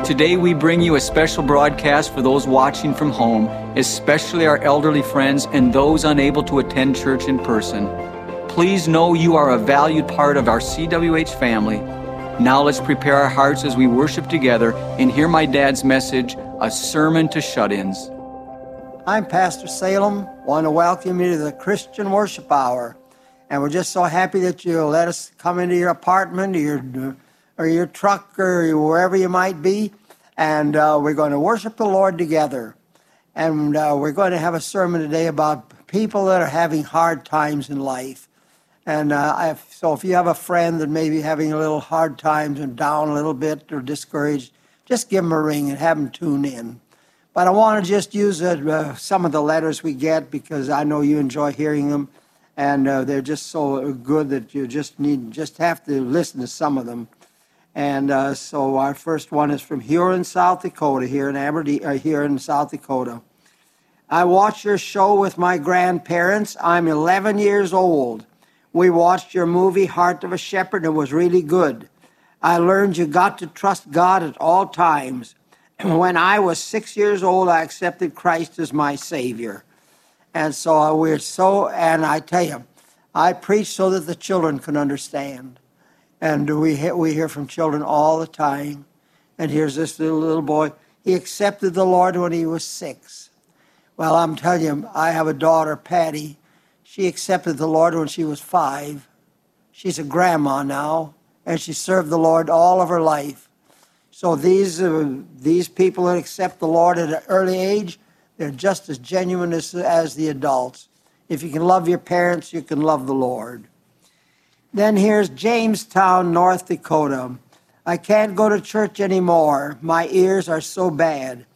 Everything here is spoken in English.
Today we bring you a special broadcast for those watching from home, especially our elderly friends and those unable to attend church in person. Please know you are a valued part of our CWH family. Now let's prepare our hearts as we worship together and hear my dad's message, A Sermon to Shut-ins. I'm Pastor Salem. Want to welcome you to the Christian Worship Hour. And we're just so happy that you'll let us come into your apartment or your truck or wherever you might be. And we're going to worship the Lord together. And we're going to have a sermon today about people that are having hard times in life. And so if you have a friend that may be having a little hard times and down a little bit or discouraged, just give them a ring and have them tune in. But I want to just use some of the letters we get because I know you enjoy hearing them. And they're just so good that you just have to listen to some of them. And so our first one is from Huron, South Dakota, here in South Dakota. I watched your show with my grandparents. I'm 11 years old. We watched your movie, Heart of a Shepherd, and it was really good. I learned you got to trust God at all times. When I was 6 years old, I accepted Christ as my Savior. And so and I tell you, I preach so that the children can understand. And we hear from children all the time. And here's this little boy. He accepted the Lord when he was 6. Well, I'm telling you, I have a daughter, Patty. She accepted the Lord when she was 5. She's a grandma now, and she served the Lord all of her life. So these people that accept the Lord at an early age, they're just as genuine as the adults. If you can love your parents, you can love the Lord. Then here's Jamestown, North Dakota. I can't go to church anymore. My ears are so bad.